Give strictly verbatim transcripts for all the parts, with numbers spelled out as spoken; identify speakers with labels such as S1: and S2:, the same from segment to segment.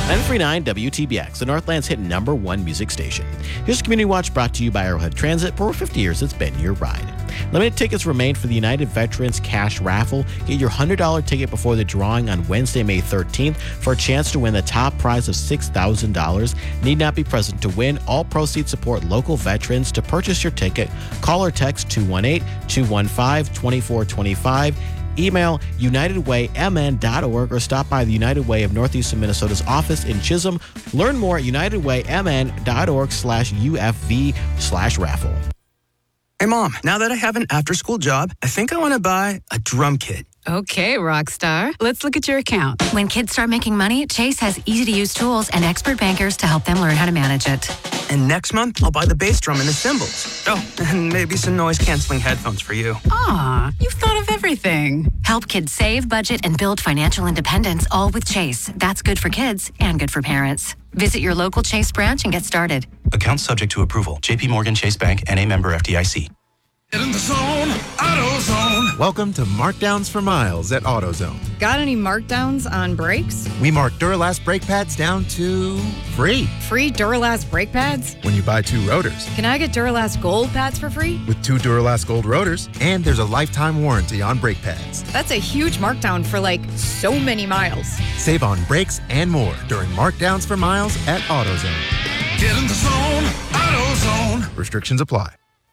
S1: ninety-three point nine W T B X, the Northland's hit number one music station. Here's Community Watch brought to you by Arrowhead Transit. For over fifty years, it's been your ride. Limited tickets remain for the United Veterans Cash Raffle. Get your one hundred dollars ticket before the drawing on Wednesday, May thirteenth for a chance to win the top prize of six thousand dollars. Need not be present to win. All proceeds support local veterans. To purchase your ticket, call or text two one eight, two one five, two four two five. Email united way m n dot org or stop by the United Way of Northeastern Minnesota's office in Chisholm. Learn more at united way m n dot org slash U F V slash raffle.
S2: Hey, Mom, now that I have an after-school job, I think I want to buy a drum kit.
S3: Okay, Rockstar. Let's look at your account.
S4: When kids start making money, Chase has easy-to-use tools and expert bankers to help them learn how to manage it.
S2: And next month, I'll buy the bass drum and the cymbals. Oh, and maybe some noise-canceling headphones for you.
S3: Aw, you've thought of everything.
S4: Help kids save, budget, and build financial independence, all with Chase. That's good for kids and good for parents. Visit your local Chase branch and get started.
S5: Account subject to approval. J P Morgan Chase Bank, N A member F D I C.
S6: Get in the zone, AutoZone.
S7: Welcome to Markdowns for Miles at AutoZone.
S8: Got any markdowns on brakes?
S7: We mark Duralast brake pads down to free.
S8: Free Duralast brake pads?
S7: When you buy two rotors.
S8: Can I get Duralast Gold pads for free?
S7: With two Duralast Gold rotors, and there's a lifetime warranty on brake pads.
S8: That's a huge markdown for like so many miles.
S7: Save on brakes and more during Markdowns for Miles at AutoZone.
S6: Get in the zone, AutoZone.
S7: Restrictions apply.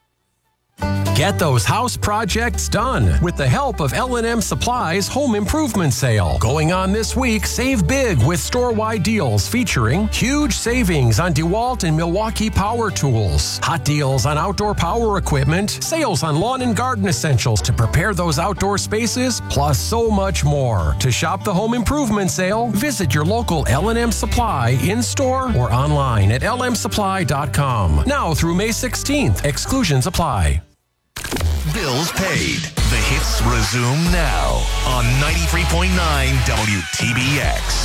S9: Get those house projects done with the help of L and M Supply's Home Improvement Sale. Going on this week, save big with store-wide deals featuring huge savings on DeWalt and Milwaukee power tools, hot deals on outdoor power equipment, sales on lawn and garden essentials to prepare those outdoor spaces, plus so much more. To shop the Home Improvement Sale, visit your local L and M Supply in-store or online at l m supply dot com. Now through May sixteenth. Exclusions apply.
S6: Bills paid. The hits resume now on ninety-three point nine W T B X.